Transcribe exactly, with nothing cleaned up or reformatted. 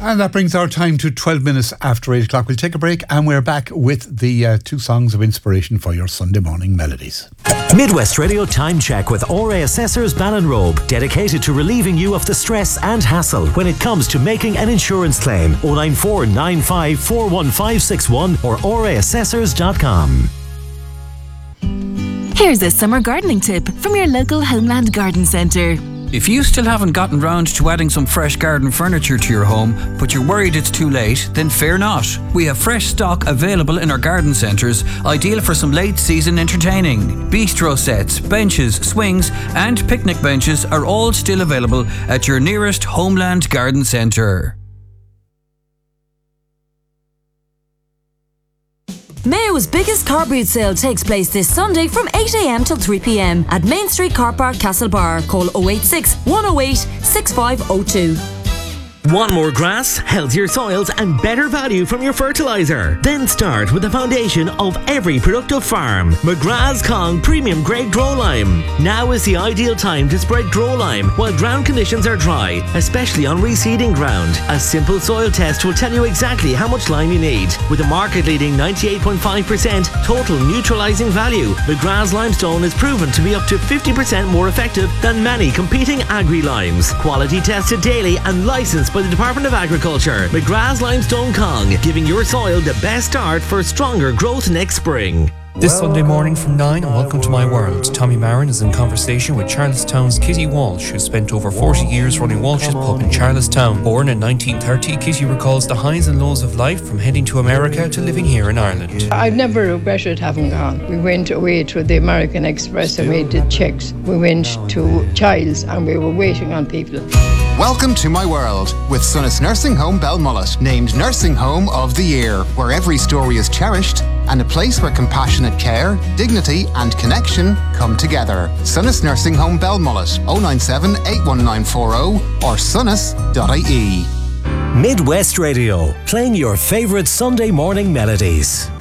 And that brings our time to twelve minutes after eight o'clock. We'll take a break and we're back with the uh, two songs of inspiration for your Sunday morning melodies. Midwest Radio Time Check with O R A Assessors Ballinrobe, dedicated to relieving you of the stress and hassle when it comes to making an insurance claim. oh nine four nine five four one five six one or o r a assessors dot com. Here's a summer gardening tip from your local Homeland Garden Centre. If you still haven't gotten round to adding some fresh garden furniture to your home, but you're worried it's too late, then fear not. We have fresh stock available in our garden centres, ideal for some late season entertaining. Bistro sets, benches, swings and picnic benches are all still available at your nearest Homeland Garden Centre. Mayo's biggest car boot sale takes place this Sunday from eight a m till three p m at Main Street Car Park, Castlebar. Call oh eight six, one oh eight, six five oh two. Want more grass, healthier soils and better value from your fertiliser? Then start with the foundation of every productive farm. McGrath's Kong Premium Grade Grow Lime. Now is the ideal time to spread Grow Lime while ground conditions are dry, especially on reseeding ground. A simple soil test will tell you exactly how much lime you need. With a market-leading ninety-eight point five percent total neutralising value, McGrath's Limestone is proven to be up to fifty percent more effective than many competing agri-limes. Quality tested daily and licensed by the Department of Agriculture. McGrath's Limestone Kong, giving your soil the best start for stronger growth next spring. This Sunday morning from nine, and welcome to my world. Tommy Marin is in conversation with Charlestown's Kitty Walsh, who spent over forty years running Walsh's pub in Charlestown. Born in nineteen thirty, Kitty recalls the highs and lows of life from heading to America to living here in Ireland. I've never regretted having gone. We went away to the American Express and we did checks. We went to Childs and we were waiting on people. Welcome to my world with Sunnis Nursing Home Belmullet, named Nursing Home of the Year, where every story is cherished and a place where compassionate care, dignity and connection come together. Sunnis Nursing Home Belmullet, oh nine seven, eight one nine four oh or sunnis dot I E. Midwest Radio, playing your favourite Sunday morning melodies.